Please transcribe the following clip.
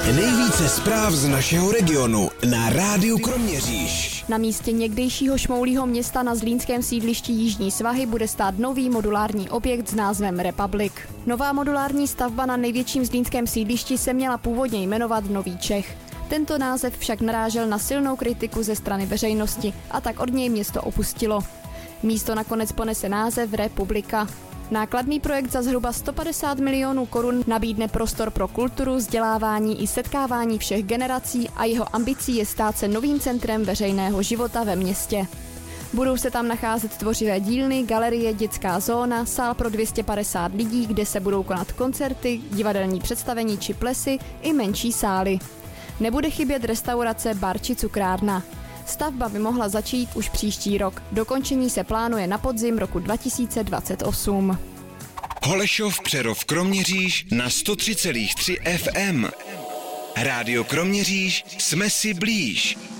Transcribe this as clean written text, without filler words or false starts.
Nejvíce zpráv z našeho regionu na Rádiu Kroměříž. Na místě někdejšího šmoulího města na zlínském sídlišti Jižní svahy bude stát nový modulární objekt s názvem Republic. Nová modulární stavba na největším zlínském sídlišti se měla původně jmenovat Nový Čech. Tento název však narážel na silnou kritiku ze strany veřejnosti a tak od něj město opustilo. Místo nakonec ponese název Republika. Nákladný projekt za zhruba 150 milionů korun nabídne prostor pro kulturu, vzdělávání i setkávání všech generací a jeho ambicí je stát se novým centrem veřejného života ve městě. Budou se tam nacházet tvořivé dílny, galerie, dětská zóna, sál pro 250 lidí, kde se budou konat koncerty, divadelní představení či plesy i menší sály. Nebude chybět restaurace, bar či cukrárna. Stavba by mohla začít už příští rok. Dokončení se plánuje na podzim roku 2028. Holešov, Přerov, Kroměříž na 103,3 FM. Rádio Kroměříž, jsme si blíž.